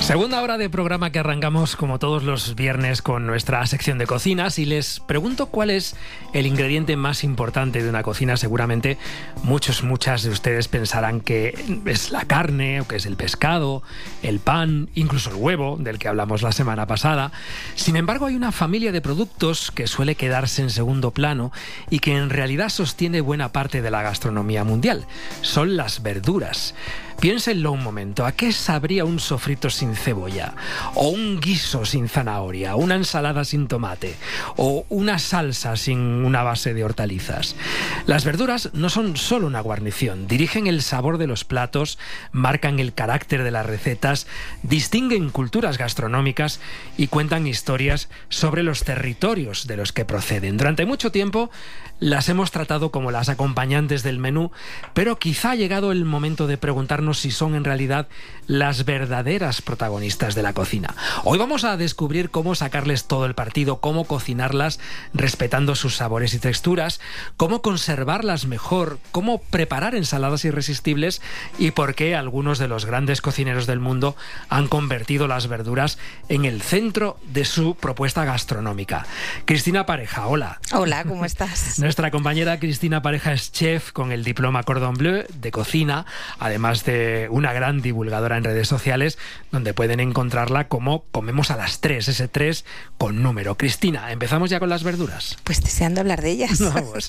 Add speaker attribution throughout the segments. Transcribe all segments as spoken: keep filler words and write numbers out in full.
Speaker 1: Segunda hora de programa que arrancamos como todos los viernes con nuestra sección de cocinas y les pregunto cuál es el ingrediente más importante de una cocina. Seguramente muchos, muchas de ustedes pensarán que es la carne o que es el pescado, el pan, incluso el huevo del que hablamos la semana pasada. Sin embargo, hay una familia de productos que suele quedarse en segundo plano y que en realidad sostiene buena parte de la gastronomía mundial. Son las verduras. Piénsenlo un momento, ¿a qué sabría un sofrito sin cebolla? ¿O un guiso sin zanahoria? ¿Una ensalada sin tomate? ¿O una salsa sin una base de hortalizas? Las verduras no son solo una guarnición, dirigen el sabor de los platos, marcan el carácter de las recetas, distinguen culturas gastronómicas y cuentan historias sobre los territorios de los que proceden. Durante mucho tiempo las hemos tratado como las acompañantes del menú, pero quizá ha llegado el momento de preguntarnos si son en realidad las verdaderas protagonistas de la cocina. Hoy vamos a descubrir cómo sacarles todo el partido, cómo cocinarlas respetando sus sabores y texturas, cómo conservarlas mejor, cómo preparar ensaladas irresistibles y por qué algunos de los grandes cocineros del mundo han convertido las verduras en el centro de su propuesta gastronómica. Cristina Pareja, hola.
Speaker 2: Hola, ¿cómo estás?
Speaker 1: Nuestra compañera Cristina Pareja es chef con el diploma Cordon Bleu de cocina, además de una gran divulgadora en redes sociales, donde pueden encontrarla como Comemos a las tres, ese tres con número. Cristina, ¿empezamos ya con las verduras?
Speaker 2: Pues deseando hablar de ellas.
Speaker 1: Vamos.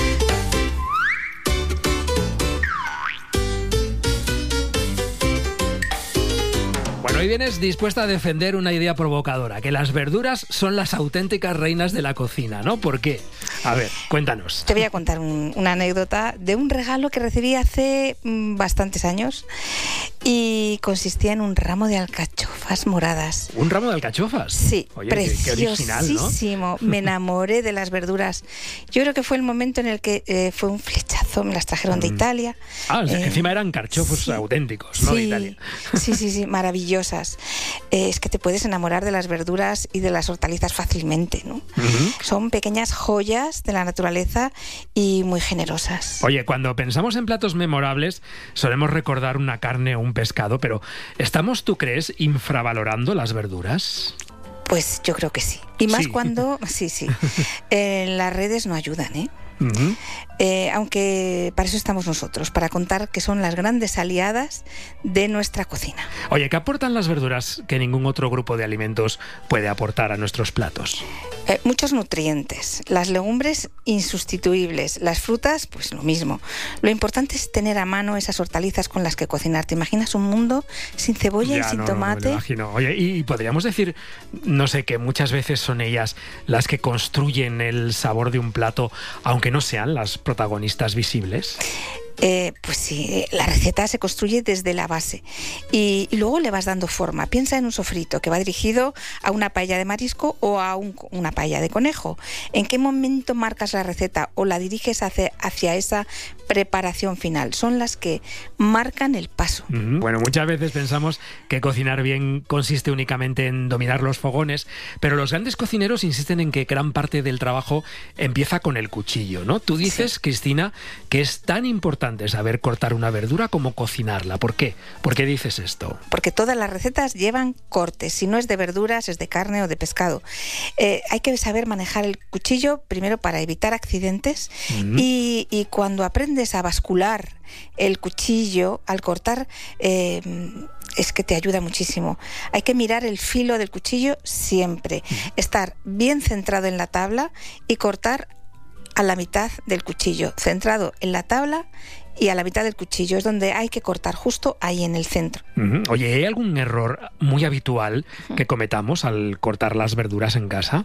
Speaker 1: Bueno, hoy vienes dispuesta a defender una idea provocadora, que las verduras son las auténticas reinas de la cocina, ¿no? ¿Por qué? A ver, cuéntanos.
Speaker 2: Te voy a contar un, una anécdota de un regalo que recibí hace mmm, bastantes años y consistía en un ramo de alcachofas moradas.
Speaker 1: ¿Un ramo de alcachofas?
Speaker 2: Sí,
Speaker 1: oye,
Speaker 2: preciosísimo. ¿No? Me enamoré de las verduras. Yo creo que fue el momento en el que eh, fue un flechazo, me las trajeron de Italia.
Speaker 1: Ah,
Speaker 2: eh,
Speaker 1: encima eran carchofos sí, auténticos, ¿no?
Speaker 2: Sí,
Speaker 1: de Italia.
Speaker 2: sí, sí, sí, maravillosas. Eh, es que te puedes enamorar de las verduras y de las hortalizas fácilmente, ¿no? Uh-huh. Son pequeñas joyas de la naturaleza y muy generosas.
Speaker 1: Oye, cuando pensamos en platos memorables, solemos recordar una carne o un pescado, pero ¿estamos, tú crees, infravalorando las verduras?
Speaker 2: Pues yo creo que sí. Y más
Speaker 1: sí.
Speaker 2: cuando... Sí, sí. Eh, las redes no ayudan, ¿eh?
Speaker 1: Uh-huh.
Speaker 2: Eh, aunque para eso estamos nosotros, para contar que son las grandes aliadas de nuestra cocina.
Speaker 1: Oye, ¿qué aportan las verduras que ningún otro grupo de alimentos puede aportar a nuestros platos?
Speaker 2: Eh, muchos nutrientes, las legumbres insustituibles, las frutas, pues lo mismo. Lo importante es tener a mano esas hortalizas con las que cocinar. ¿Te imaginas un mundo sin cebolla
Speaker 1: ya,
Speaker 2: y sin
Speaker 1: no,
Speaker 2: tomate?
Speaker 1: No, me lo imagino. Oye, y podríamos decir, no sé, que muchas veces son ellas las que construyen el sabor de un plato, aunque no sean las protagonistas visibles.
Speaker 2: Eh, pues sí, la receta se construye desde la base y, y luego le vas dando forma. Piensa en un sofrito que va dirigido a una paella de marisco o a un, una paella de conejo. ¿En qué momento marcas la receta o la diriges hacia, hacia esa preparación final? Son las que marcan el paso.
Speaker 1: Mm-hmm. Bueno, muchas veces pensamos que cocinar bien consiste únicamente en dominar los fogones, pero los grandes cocineros insisten en que gran parte del trabajo empieza con el cuchillo, ¿no? Tú dices, sí, Cristina, que es tan importante saber cortar una verdura como cocinarla. ¿Por qué? ¿Por qué dices esto?
Speaker 2: Porque todas las recetas llevan cortes. Si no es de verduras, es de carne o de pescado. Eh, hay que saber manejar el cuchillo primero para evitar accidentes mm-hmm. y, y cuando aprendes a bascular el cuchillo al cortar, eh, es que te ayuda muchísimo. Hay que mirar el filo del cuchillo siempre, mm-hmm. estar bien centrado en la tabla y cortar a la mitad del cuchillo, centrado en la tabla y a la mitad del cuchillo, es donde hay que cortar, justo ahí en el centro.
Speaker 1: Uh-huh. Oye, ¿hay algún error muy habitual uh-huh. que cometamos al cortar las verduras en casa?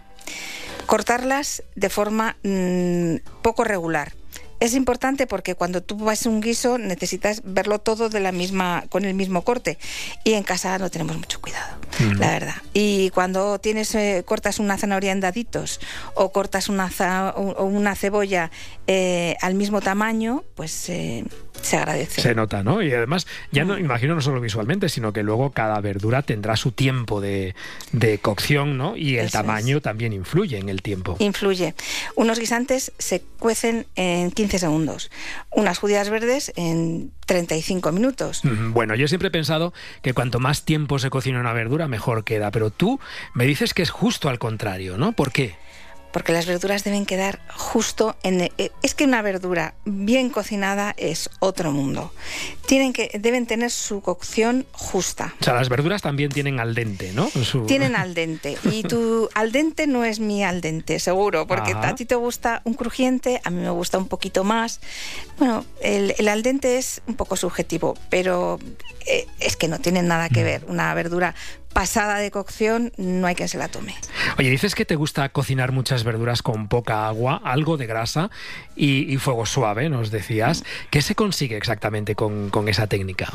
Speaker 2: Cortarlas de forma mmm, poco regular. Es importante porque cuando tú vas a un guiso necesitas verlo todo de la misma, con el mismo corte, y en casa no tenemos mucho cuidado, uh-huh. la verdad. Y cuando tienes eh, cortas una zanahoria en daditos o cortas una, za- o una cebolla eh, al mismo tamaño, pues eh, se agradece.
Speaker 1: Se nota, ¿no? Y además, ya no imagino no solo visualmente, sino que luego cada verdura tendrá su tiempo de, de cocción, ¿no? Y el
Speaker 2: Eso
Speaker 1: tamaño
Speaker 2: es.
Speaker 1: también influye en el tiempo.
Speaker 2: Influye. Unos guisantes se cuecen en quince segundos, unas judías verdes en treinta y cinco minutos.
Speaker 1: Bueno, yo siempre he pensado que cuanto más tiempo se cocina una verdura, mejor queda, pero tú me dices que es justo al contrario, ¿no? ¿Por qué?
Speaker 2: Porque las verduras deben quedar justo en... Es que una verdura bien cocinada es otro mundo. Tienen que, deben tener su cocción justa.
Speaker 1: O sea, las verduras también tienen al dente, ¿no? Su...
Speaker 2: Tienen al dente. Y tu al dente no es mi al dente, seguro, porque
Speaker 1: Ajá.
Speaker 2: a ti te gusta un crujiente, a mí me gusta un poquito más. Bueno, el, el al dente es un poco subjetivo, pero eh, es que no tienen nada que ver. Una verdura pasada de cocción, no hay quien se la tome.
Speaker 1: Oye, dices que te gusta cocinar muchas verduras con poca agua, algo de grasa y, y fuego suave, nos decías. ¿Qué se consigue exactamente con, con esa técnica?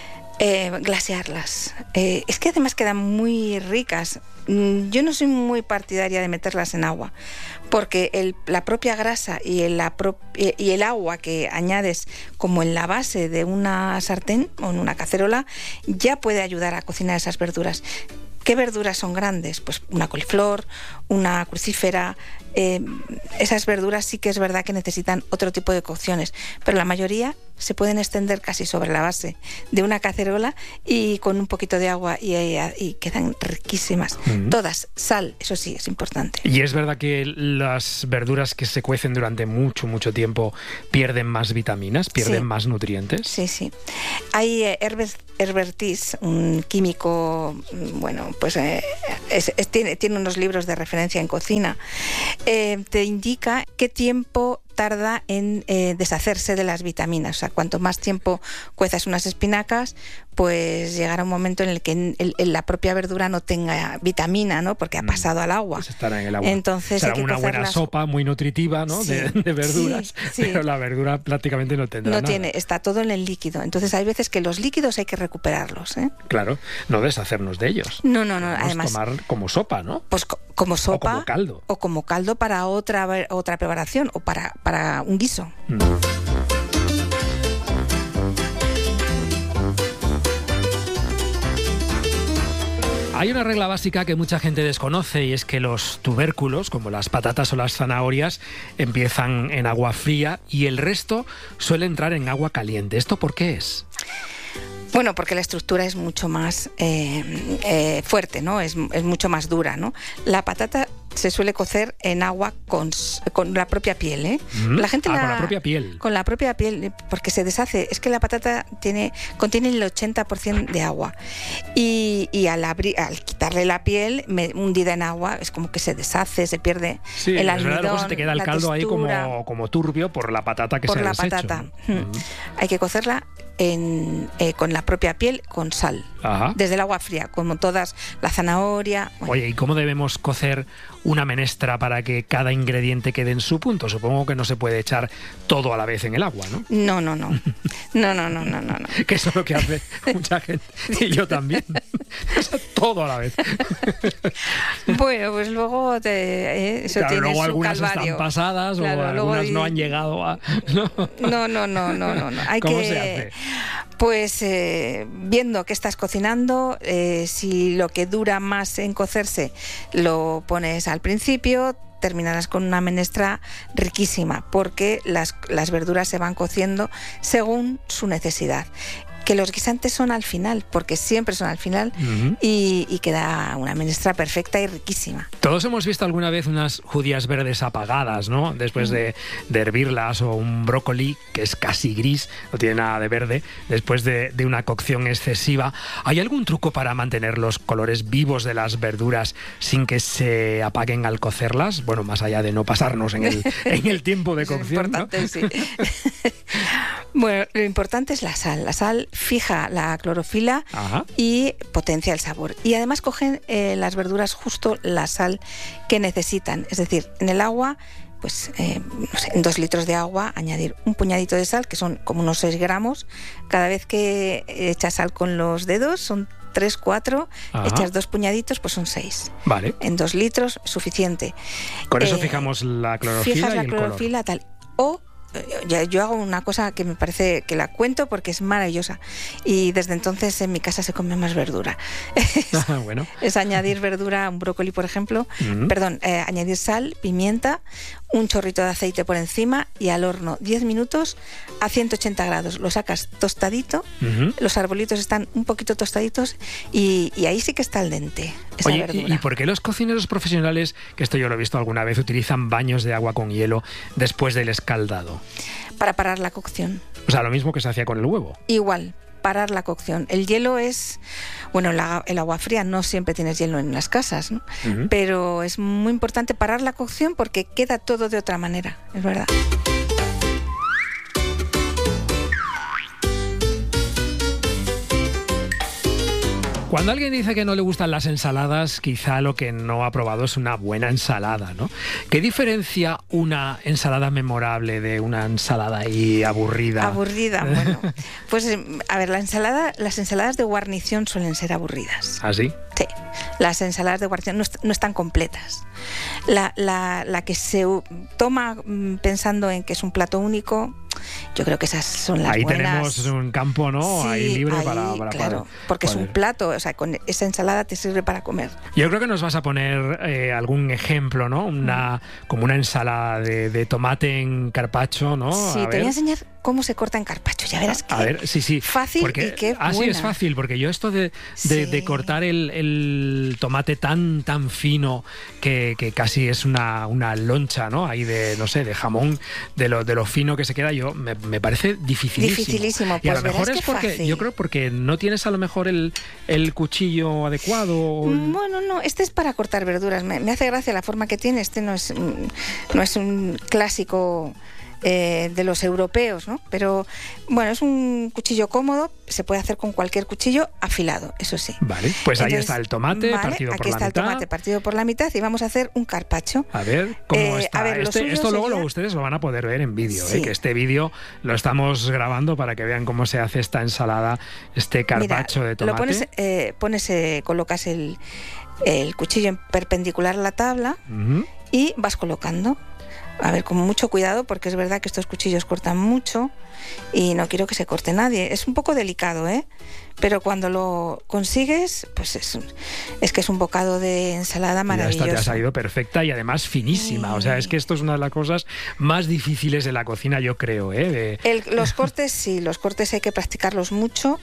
Speaker 2: Eh, glasearlas. Eh, es que además quedan muy ricas. Yo no soy muy partidaria de meterlas en agua, porque el, la propia grasa y el, la pro, y el agua que añades como en la base de una sartén o en una cacerola ya puede ayudar a cocinar esas verduras. ¿Qué verduras son grandes? Pues una coliflor, una crucífera. Eh, esas verduras sí que es verdad que necesitan otro tipo de cocciones, pero la mayoría se pueden extender casi sobre la base de una cacerola y con un poquito de agua y, y, y quedan riquísimas. Mm-hmm. Todas, sal, eso sí, es importante.
Speaker 1: ¿Y es verdad que las verduras que se cuecen durante mucho, mucho tiempo pierden más vitaminas, pierden sí. más nutrientes?
Speaker 2: Sí, sí. Hay eh, Herbert, Herbertis, un químico, bueno, pues eh, es, es, tiene, tiene unos libros de referencia en cocina, eh, te indica qué tiempo tarda en eh, deshacerse de las vitaminas. O sea, cuanto más tiempo cuezas unas espinacas, pues llegará un momento en el que en, en, en la propia verdura no tenga vitamina, ¿no? Porque ha pasado al agua.
Speaker 1: Pues estará en el agua.
Speaker 2: Entonces
Speaker 1: será
Speaker 2: hay que
Speaker 1: una buena
Speaker 2: cocerlas...
Speaker 1: sopa muy nutritiva, ¿no?
Speaker 2: Sí,
Speaker 1: de, de verduras,
Speaker 2: sí, sí.
Speaker 1: pero la verdura prácticamente no tendrá
Speaker 2: No
Speaker 1: nada.
Speaker 2: tiene, está todo en el líquido. Entonces hay veces que los líquidos hay que recuperarlos, ¿eh?
Speaker 1: Claro, no deshacernos de ellos.
Speaker 2: No, no, no.
Speaker 1: Podemos
Speaker 2: además
Speaker 1: tomar como sopa, ¿no?
Speaker 2: Pues co como sopa.
Speaker 1: O como caldo.
Speaker 2: O como caldo para otra, otra preparación o para, para un guiso. Mm.
Speaker 1: Hay una regla básica que mucha gente desconoce y es que los tubérculos, como las patatas o las zanahorias, empiezan en agua fría y el resto suele entrar en agua caliente. ¿Esto por qué es?
Speaker 2: Bueno, porque la estructura es mucho más eh, eh, fuerte, ¿no? Es, es mucho más dura, ¿no? La patata se suele cocer en agua con, con la propia piel, ¿eh?
Speaker 1: Mm.
Speaker 2: La gente
Speaker 1: ah,
Speaker 2: la,
Speaker 1: con la propia piel.
Speaker 2: Con la propia piel, porque se deshace. Es que la patata tiene, contiene el ochenta por ciento de agua. Y, y al, abrir, al quitarle la piel, me, hundida en agua, es como que se deshace, se pierde
Speaker 1: sí,
Speaker 2: el almidón,
Speaker 1: luego se te queda el caldo
Speaker 2: textura,
Speaker 1: ahí como, como turbio por la patata que
Speaker 2: por
Speaker 1: se ha
Speaker 2: la
Speaker 1: deshecho.
Speaker 2: patata.
Speaker 1: Mm.
Speaker 2: Mm. Hay que cocerla en, eh, con la propia piel, con sal.
Speaker 1: Ajá.
Speaker 2: Desde el agua fría, como todas, la zanahoria...
Speaker 1: Bueno. Oye, ¿y cómo debemos cocer una menestra para que cada ingrediente quede en su punto? Supongo que no se puede echar todo a la vez en el agua, ¿no?
Speaker 2: No, no, no. No, no, no, no, no.
Speaker 1: Que eso es lo que hace mucha gente. Y yo también. Todo a la vez.
Speaker 2: Bueno, pues luego te, eh, eso
Speaker 1: claro,
Speaker 2: tiene
Speaker 1: luego
Speaker 2: su
Speaker 1: algunas
Speaker 2: calvario.
Speaker 1: están pasadas claro, o algunas luego... no han llegado a...
Speaker 2: No, no, no, no, no, no. no. Hay
Speaker 1: ¿Cómo
Speaker 2: que...
Speaker 1: se hace?
Speaker 2: Pues eh, viendo que estás cocinando, eh, si lo que dura más en cocerse lo pones al principio, terminarás con una menestra riquísima, porque las, las verduras se van cociendo según su necesidad. Que los guisantes son al final, porque siempre son al final, uh-huh. y, y queda una menestra perfecta y riquísima.
Speaker 1: Todos hemos visto alguna vez unas judías verdes apagadas, ¿no? Después uh-huh. de, de hervirlas, o un brócoli que es casi gris, no tiene nada de verde, después de, de una cocción excesiva. ¿Hay algún truco para mantener los colores vivos de las verduras sin que se apaguen al cocerlas? Bueno, más allá de no pasarnos en el, en el tiempo de cocción,
Speaker 2: es importante,
Speaker 1: ¿no?
Speaker 2: Sí. Bueno, lo importante es la sal. La sal fija la clorofila Ajá. y potencia el sabor. Y además cogen eh, las verduras justo la sal que necesitan. Es decir, en el agua, pues eh, no sé, en dos litros de agua añadir un puñadito de sal, que son como unos seis gramos. Cada vez que echas sal con los dedos son tres, cuatro, Ajá. echas dos puñaditos, pues son seis.
Speaker 1: Vale.
Speaker 2: En dos litros, suficiente.
Speaker 1: Con eso eh, fijamos la clorofila
Speaker 2: Fijas
Speaker 1: y
Speaker 2: la
Speaker 1: el
Speaker 2: clorofila
Speaker 1: color.
Speaker 2: Tal. O yo, yo hago una cosa que me parece que la cuento porque es maravillosa y desde entonces en mi casa se come más verdura. es,
Speaker 1: bueno.
Speaker 2: es añadir verdura a un brócoli, por ejemplo, uh-huh. perdón, eh, añadir sal, pimienta, un chorrito de aceite por encima y al horno diez minutos a ciento ochenta grados. Lo sacas tostadito, uh-huh. los arbolitos están un poquito tostaditos y, y ahí sí que está al dente esa
Speaker 1: Oye,
Speaker 2: verdura.
Speaker 1: ¿y por qué los cocineros profesionales, que esto yo lo he visto alguna vez, utilizan baños de agua con hielo después del escaldado?
Speaker 2: Para parar la cocción.
Speaker 1: O sea, lo mismo que se hacía con el huevo.
Speaker 2: Igual. Parar la cocción. El hielo es, bueno, la, el agua fría, no siempre tienes hielo en las casas, ¿no? Uh-huh. Pero es muy importante parar la cocción porque queda todo de otra manera, es verdad.
Speaker 1: Cuando alguien dice que no le gustan las ensaladas, quizá lo que no ha probado es una buena ensalada, ¿no? ¿Qué diferencia una ensalada memorable de una ensalada ahí aburrida?
Speaker 2: Aburrida, bueno. Pues, a ver, la ensalada, las ensaladas de guarnición suelen ser aburridas.
Speaker 1: ¿Ah, sí?
Speaker 2: Sí. Las ensaladas de guarnición no, est- no están completas. La, la, la que se toma pensando en que es un plato único, yo creo que esas son las
Speaker 1: ahí
Speaker 2: buenas.
Speaker 1: Ahí tenemos un campo, ¿no?
Speaker 2: Sí,
Speaker 1: ahí libre
Speaker 2: ahí,
Speaker 1: para, para
Speaker 2: claro,
Speaker 1: poder,
Speaker 2: porque
Speaker 1: poder.
Speaker 2: es un plato, o sea, con esa ensalada te sirve para comer.
Speaker 1: Yo creo que nos vas a poner eh, algún ejemplo, ¿no? Una, mm. como una ensalada de, de tomate en carpaccio, ¿no?
Speaker 2: Sí,
Speaker 1: a
Speaker 2: te
Speaker 1: ver.
Speaker 2: voy a enseñar cómo se corta en carpaccio, ya verás que
Speaker 1: a ver, sí, sí.
Speaker 2: fácil
Speaker 1: porque,
Speaker 2: y qué buena.
Speaker 1: Así es fácil, porque yo esto de, de,
Speaker 2: sí.
Speaker 1: de cortar el, el tomate tan tan fino que, que casi es una, una loncha, ¿no? Ahí de, no sé, de jamón, de lo, de lo fino que se queda, yo me, me parece dificilísimo.
Speaker 2: Dificilísimo,
Speaker 1: y a
Speaker 2: pues
Speaker 1: lo mejor es porque,
Speaker 2: fácil.
Speaker 1: yo creo porque no tienes a lo mejor el, el cuchillo adecuado. O el...
Speaker 2: Bueno, no, este es para cortar verduras. Me, me hace gracia la forma que tiene. Este no es, no es un clásico eh, de los europeos, ¿no? Pero bueno, es un cuchillo cómodo, se puede hacer con cualquier cuchillo afilado, eso sí.
Speaker 1: Vale, pues
Speaker 2: Entonces,
Speaker 1: ahí está el tomate
Speaker 2: vale,
Speaker 1: partido por la mitad.
Speaker 2: Aquí está el tomate partido por la mitad y vamos a hacer un carpaccio.
Speaker 1: A ver, ¿cómo
Speaker 2: eh,
Speaker 1: está?
Speaker 2: A ver,
Speaker 1: este, esto luego
Speaker 2: sería...
Speaker 1: lo, ustedes lo van a poder ver en vídeo,
Speaker 2: sí.
Speaker 1: ¿eh? Que este vídeo lo estamos grabando para que vean cómo se hace esta ensalada, este carpaccio de tomate.
Speaker 2: Lo pones, eh, pones eh, colocas el, el cuchillo en perpendicular a la tabla uh-huh. y vas colocando. A ver, con mucho cuidado, porque es verdad que estos cuchillos cortan mucho y no quiero que se corte nadie. Es un poco delicado, ¿eh? Pero cuando lo consigues, pues es, es que es un bocado de ensalada maravilloso.
Speaker 1: Ya esta te ha salido perfecta y además finísima. O sea, es que esto es una de las cosas más difíciles de la cocina, yo creo, ¿eh? De...
Speaker 2: El, los cortes, sí, los cortes hay que practicarlos mucho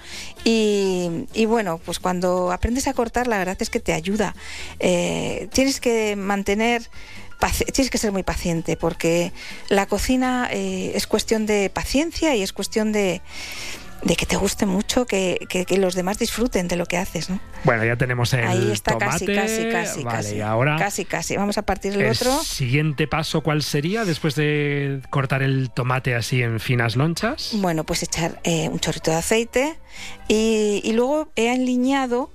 Speaker 2: y, y bueno, pues cuando aprendes a cortar, la verdad es que te ayuda. Eh, tienes que mantener... Tienes que ser muy paciente porque la cocina eh, es cuestión de paciencia y es cuestión de, de que te guste mucho, que, que, que los demás disfruten de lo que haces, ¿no?
Speaker 1: Bueno, ya tenemos el
Speaker 2: Ahí está,
Speaker 1: tomate.
Speaker 2: casi, casi, casi,
Speaker 1: vale,
Speaker 2: casi.
Speaker 1: Y ahora
Speaker 2: casi, casi. Vamos a partir el,
Speaker 1: el
Speaker 2: otro.
Speaker 1: Siguiente paso, ¿cuál sería después de cortar el tomate así en finas lonchas?
Speaker 2: Bueno, pues echar eh, un chorrito de aceite y, y luego he aliñado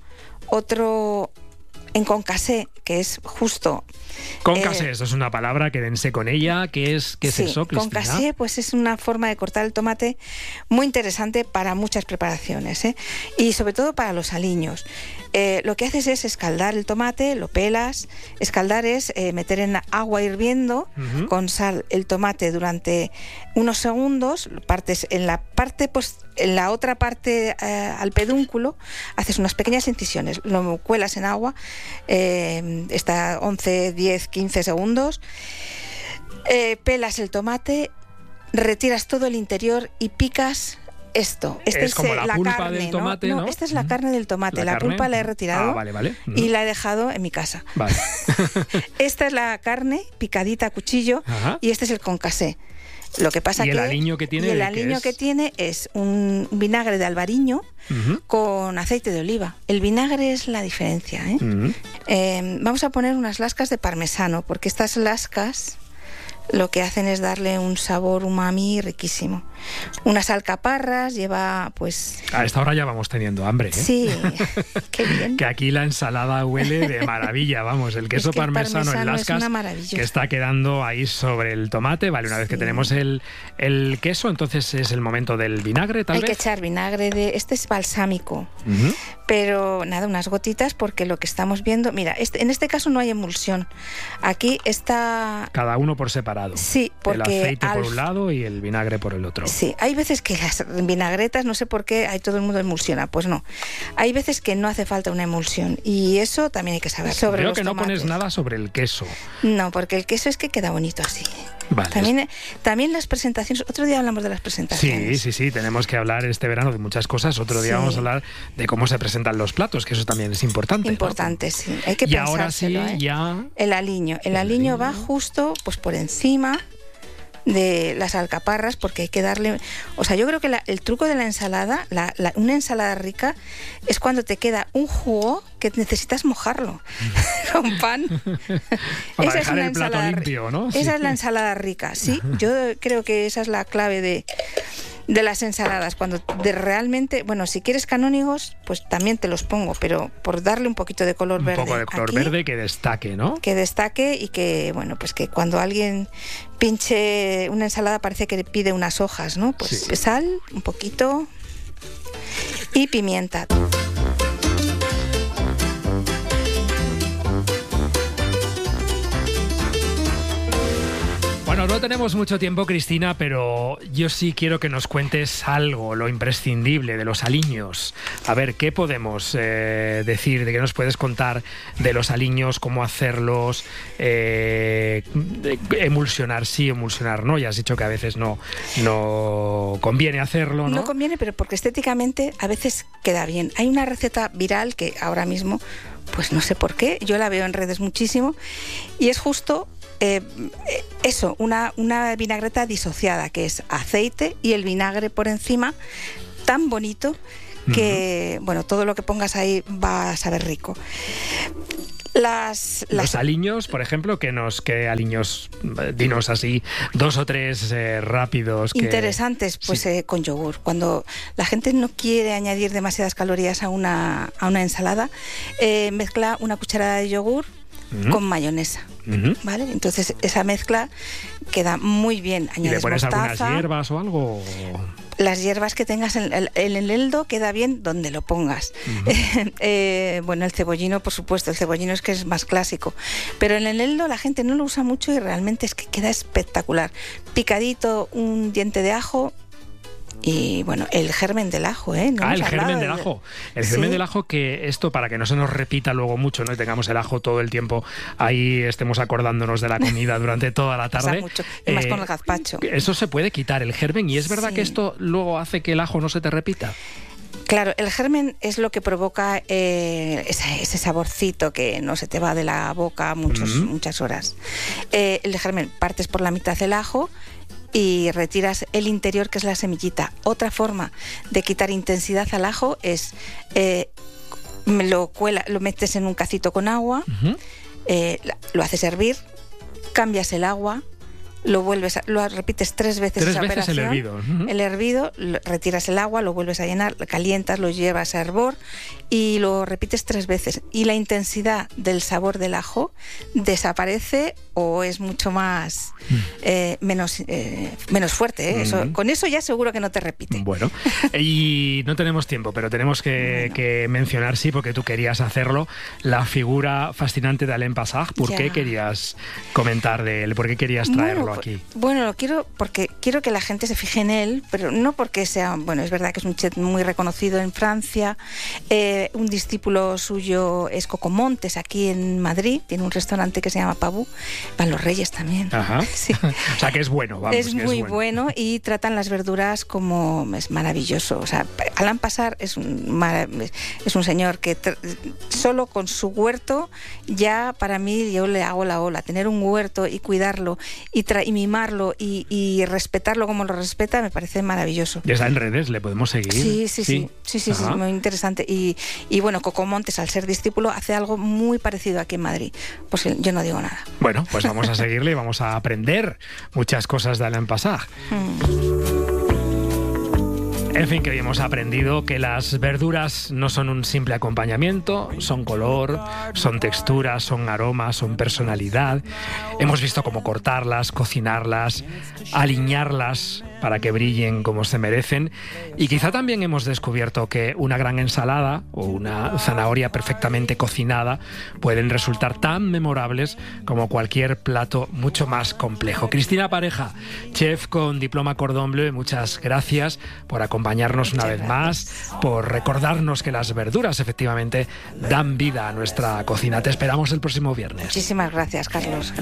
Speaker 2: otro en concassé, que es justo...
Speaker 1: Concassé,
Speaker 2: eh,
Speaker 1: eso es una palabra, quédense con ella. ¿Qué es, qué
Speaker 2: sí,
Speaker 1: es eso, Cristina?
Speaker 2: Concassé, pues es una forma de cortar el tomate muy interesante para muchas preparaciones, ¿eh? Y sobre todo para los aliños. Eh, lo que haces es escaldar el tomate, lo pelas. Escaldar es eh, meter en agua hirviendo uh-huh. con sal el tomate durante unos segundos, partes en la parte pues, en la otra parte eh, al pedúnculo, haces unas pequeñas incisiones, lo cuelas en agua, eh, está once, diez, quince segundos, eh, pelas el tomate, retiras todo el interior y picas esto. Esta
Speaker 1: es, es como la, la pulpa
Speaker 2: carne,
Speaker 1: del tomate,
Speaker 2: ¿no?
Speaker 1: ¿no?
Speaker 2: No, esta es la carne del tomate. La, la pulpa la he retirado
Speaker 1: ah, vale, vale. Uh-huh.
Speaker 2: y la he dejado en mi casa.
Speaker 1: Vale.
Speaker 2: Esta es la carne picadita a cuchillo. Ajá. Y este es el concassé. Lo que pasa
Speaker 1: ¿Y
Speaker 2: que
Speaker 1: el aliño que tiene?
Speaker 2: Y el aliño que tiene es un vinagre de albariño uh-huh. con aceite de oliva. El vinagre es la diferencia, ¿eh? Uh-huh. Eh, vamos a poner unas lascas de parmesano, porque estas lascas lo que hacen es darle un sabor umami riquísimo. unas alcaparras, lleva pues...
Speaker 1: A esta hora ya vamos teniendo hambre, ¿eh?
Speaker 2: Sí, qué bien.
Speaker 1: Que aquí la ensalada huele de maravilla, vamos, el queso
Speaker 2: es que el
Speaker 1: parmesano,
Speaker 2: parmesano
Speaker 1: en lascas, que está quedando ahí sobre el tomate, vale, una vez
Speaker 2: sí.
Speaker 1: que tenemos el, el queso, entonces es el momento del vinagre, tal
Speaker 2: Hay
Speaker 1: vez.
Speaker 2: que echar vinagre, de este es balsámico,
Speaker 1: uh-huh.
Speaker 2: pero nada, unas gotitas, porque lo que estamos viendo, mira, este, en este caso no hay emulsión, aquí está...
Speaker 1: Cada uno por separado.
Speaker 2: Sí, porque...
Speaker 1: El aceite
Speaker 2: al...
Speaker 1: por un lado y el vinagre por el otro.
Speaker 2: Sí, hay veces que las vinagretas, no sé por qué, hay todo el mundo emulsiona, pues no. Hay veces que no hace falta una emulsión y eso también hay que saber. Sobre
Speaker 1: Creo
Speaker 2: los
Speaker 1: que no
Speaker 2: tomates.
Speaker 1: pones nada sobre el queso.
Speaker 2: No, porque el queso es que queda bonito así.
Speaker 1: Vale.
Speaker 2: También, también las presentaciones, otro día hablamos de las presentaciones.
Speaker 1: Sí, sí, sí, tenemos que hablar este verano de muchas cosas, otro día
Speaker 2: sí.
Speaker 1: vamos a hablar de cómo se presentan los platos, que eso también es importante.
Speaker 2: Importante,
Speaker 1: ¿no?
Speaker 2: sí, hay que
Speaker 1: y ahora sí,
Speaker 2: pensárselo, ¿eh?
Speaker 1: ya...
Speaker 2: El aliño, el, el aliño, aliño va justo pues por encima de las alcaparras, porque hay que darle... O sea, yo creo que la, el truco de la ensalada, la, la, una ensalada rica, es cuando te queda un jugo que necesitas mojarlo con pan.
Speaker 1: Para
Speaker 2: esa
Speaker 1: dejar
Speaker 2: es una
Speaker 1: el plato
Speaker 2: ensalada
Speaker 1: limpio, ¿no?
Speaker 2: Esa
Speaker 1: sí.
Speaker 2: es la ensalada rica, sí. Yo creo que esa es la clave de... de las ensaladas, cuando de realmente, bueno, si quieres canónigos, pues también te los pongo, pero por darle un poquito de color
Speaker 1: un
Speaker 2: verde.
Speaker 1: Un poco de color
Speaker 2: aquí,
Speaker 1: verde que destaque, ¿no?
Speaker 2: Que destaque y que, bueno, pues que cuando alguien pinche una ensalada parece que pide unas hojas, ¿no? Pues sí. Sal, un poquito y pimienta.
Speaker 1: Bueno, no tenemos mucho tiempo, Cristina, pero yo sí quiero que nos cuentes algo, lo imprescindible de los aliños. A ver, ¿qué podemos eh, decir? ¿De qué nos puedes contar de los aliños? ¿Cómo hacerlos? Eh, emulsionar sí, emulsionar no. Ya has dicho que a veces no, no conviene hacerlo, ¿no?
Speaker 2: No conviene, pero porque estéticamente a veces queda bien. Hay una receta viral que ahora mismo, pues no sé por qué, yo la veo en redes muchísimo, y es justo... Eh, eso, una, una vinagreta disociada, que es aceite y el vinagre por encima, tan bonito que, uh-huh. bueno, todo lo que pongas ahí va a saber rico. Las, las...
Speaker 1: Los aliños, por ejemplo, que nos que aliños, dinos así, dos o tres eh, rápidos. Que...
Speaker 2: Interesantes, pues sí. eh, con yogur. Cuando la gente no quiere añadir demasiadas calorías a una, a una ensalada, eh, mezcla una cucharada de yogur Uh-huh. con mayonesa, uh-huh. ¿vale? Entonces esa mezcla queda muy bien. Añades
Speaker 1: ¿Y le pones
Speaker 2: mostaza,
Speaker 1: algunas hierbas o algo?
Speaker 2: Las hierbas que tengas en el, el eneldo queda bien donde lo pongas. Uh-huh. eh, bueno, el cebollino, por supuesto, el cebollino es que es más clásico, pero el eneldo la gente no lo usa mucho y realmente es que queda espectacular. Picadito, un diente de ajo. Y bueno, el germen del ajo, ¿eh? No
Speaker 1: ah, el germen
Speaker 2: del
Speaker 1: de... ajo. El germen sí. del ajo, que esto, para que no se nos repita luego mucho, ¿no? Y tengamos el ajo todo el tiempo ahí, estemos acordándonos de la comida durante toda la tarde.
Speaker 2: Mucho. Y más eh, con el gazpacho.
Speaker 1: Eso se puede quitar, el germen. ¿Y es verdad sí. que esto luego hace que el ajo no se te repita?
Speaker 2: Claro, el germen es lo que provoca eh, ese, ese saborcito que no se te va de la boca muchos, uh-huh. muchas horas. Eh, el germen, partes por la mitad el ajo y retiras el interior, que es la semillita. Otra forma de quitar intensidad al ajo es eh, lo, cuela, lo metes en un cacito con agua, uh-huh. eh, lo haces hervir, cambias el agua, lo vuelves a, lo repites tres veces
Speaker 1: tres
Speaker 2: esa
Speaker 1: veces
Speaker 2: operación,
Speaker 1: el hervido uh-huh.
Speaker 2: el hervido, lo, retiras el agua, lo vuelves a llenar, lo calientas, lo llevas a hervor y lo repites tres veces y la intensidad del sabor del ajo desaparece o es mucho más uh-huh. eh, menos eh, menos fuerte, ¿eh? uh-huh. eso, con eso ya seguro que no te repite.
Speaker 1: Bueno, y no tenemos tiempo, pero tenemos que, bueno. que mencionar, sí, porque tú querías hacerlo, la figura fascinante de Alain Passage. ¿Por ya. qué querías comentar de él? ¿Por qué querías traerlo
Speaker 2: bueno,
Speaker 1: aquí?
Speaker 2: Bueno, lo quiero porque quiero que la gente se fije en él, pero no porque sea, bueno, es verdad que es un chef muy reconocido en Francia, eh, un discípulo suyo es Coco Montes aquí en Madrid, tiene un restaurante que se llama Pabú, van los Reyes también.
Speaker 1: Ajá.
Speaker 2: Sí.
Speaker 1: O sea que es bueno, vamos.
Speaker 2: Es
Speaker 1: que
Speaker 2: muy
Speaker 1: es bueno.
Speaker 2: bueno y tratan las verduras como es maravilloso. O sea, Alain Passage es un es un señor que tra- solo con su huerto ya para mí yo le hago la ola. Tener un huerto y cuidarlo y, tra- y mimarlo y, y respetarlo como lo respeta me parece maravilloso.
Speaker 1: ¿Ya está en redes? ¿Le podemos seguir?
Speaker 2: Sí, sí, sí, sí, sí, sí, sí muy interesante. Y, y bueno, Coco Montes, al ser discípulo, hace algo muy parecido aquí en Madrid. Pues yo no digo nada.
Speaker 1: Bueno, pues vamos a seguirle y vamos a aprender muchas cosas de Alain Passage. Mm. En fin, que hoy hemos aprendido que las verduras no son un simple acompañamiento, son color, son textura, son aroma, son personalidad. Hemos visto cómo cortarlas, cocinarlas, aliñarlas para que brillen como se merecen. Y quizá también hemos descubierto que una gran ensalada o una zanahoria perfectamente cocinada pueden resultar tan memorables como cualquier plato mucho más complejo. Cristina Pareja, chef con diploma Cordon Bleu, muchas gracias por acompañarnos una vez más, por recordarnos que las verduras efectivamente dan vida a nuestra cocina. Te esperamos el próximo viernes.
Speaker 2: Muchísimas gracias, Carlos.